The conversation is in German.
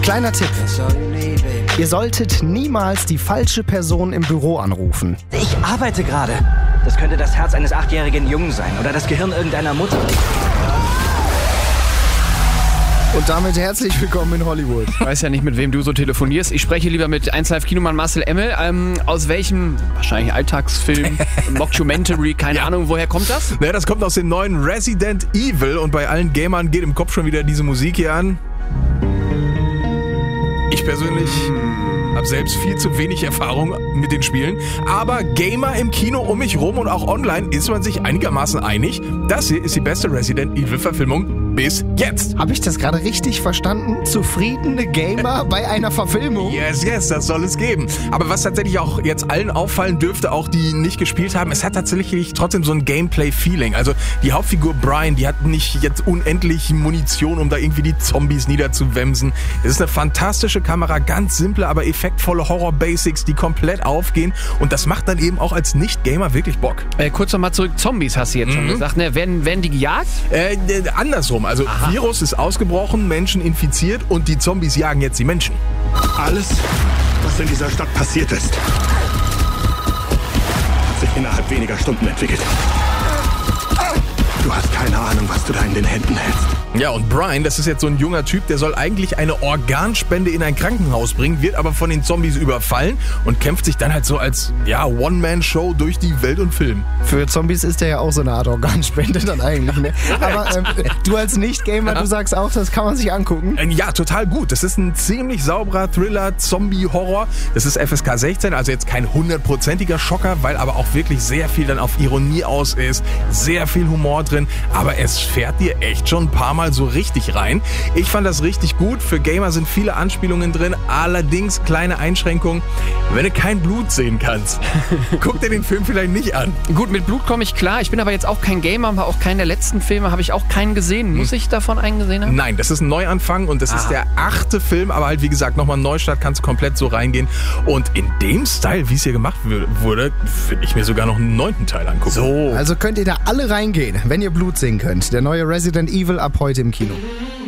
Kleiner Tipp. Ihr solltet niemals die falsche Person im Büro anrufen. Ich arbeite gerade. Das könnte das Herz eines 8-jährigen Jungen sein oder das Gehirn irgendeiner Mutter. Und damit herzlich willkommen in Hollywood. Ich weiß ja nicht, mit wem du so telefonierst. Ich spreche lieber mit 1Live-Kinomann Marcel Emmel. Aus welchem, wahrscheinlich Alltagsfilm, Mockumentary, keine Ahnung, woher kommt das? Naja, das kommt aus dem neuen Resident Evil und bei allen Gamern geht im Kopf schon wieder diese Musik hier an. Ich persönlich habe selbst viel zu wenig Erfahrung mit den Spielen, aber Gamer im Kino um mich rum und auch online ist man sich einigermaßen einig. Das hier ist die beste Resident Evil Verfilmung bis jetzt. Habe ich das gerade richtig verstanden? Zufriedene Gamer bei einer Verfilmung? Yes, das soll es geben. Aber was tatsächlich auch jetzt allen auffallen dürfte, auch die nicht gespielt haben, es hat tatsächlich trotzdem so ein Gameplay-Feeling. Also die Hauptfigur Brian, die hat nicht jetzt unendlich Munition, um da irgendwie die Zombies niederzuwemsen. Es ist eine fantastische Kamera, ganz simple, aber effektvolle Horror-Basics, die komplett aufgehen. Und das macht dann eben auch als Nicht-Gamer wirklich Bock. Kurz nochmal zurück, Zombies hast du jetzt schon gesagt. Ne? Werden die gejagt? Andersrum. Also Virus ist ausgebrochen, Menschen infiziert und die Zombies jagen jetzt die Menschen. Alles, was in dieser Stadt passiert ist, hat sich innerhalb weniger Stunden entwickelt. Du hast keine Ahnung, was du da in den Händen hältst. Ja, und Brian, das ist jetzt so ein junger Typ, der soll eigentlich eine Organspende in ein Krankenhaus bringen, wird aber von den Zombies überfallen und kämpft sich dann halt so als One-Man-Show durch die Welt und Film. Für Zombies ist der ja auch so eine Art Organspende dann eigentlich. Ne? Aber du als Nicht-Gamer, du sagst auch, das kann man sich angucken. Ja, total gut. Das ist ein ziemlich sauberer Thriller, Zombie-Horror. Das ist FSK 16, also jetzt kein 100%iger Schocker, weil aber auch wirklich sehr viel dann auf Ironie aus ist, sehr viel Humor drin, aber es fährt dir echt schon ein paar Mal so richtig rein. Ich fand das richtig gut. Für Gamer sind viele Anspielungen drin, allerdings kleine Einschränkungen. Wenn du kein Blut sehen kannst, guck dir den Film vielleicht nicht an. Gut, mit Blut komme ich klar. Ich bin aber jetzt auch kein Gamer, aber auch keinen der letzten Filme habe ich auch keinen gesehen. Muss ich davon einen gesehen haben? Nein, das ist ein Neuanfang und das ist der 8. Film, aber halt wie gesagt, nochmal ein Neustart, kannst du komplett so reingehen. Und in dem Style, wie es hier gemacht wurde, würde ich mir sogar noch einen 9. Teil angucken. So. Also könnt ihr da alle reingehen, wenn ihr Blut sehen könnt. Der neue Resident Evil ab heute im Kino.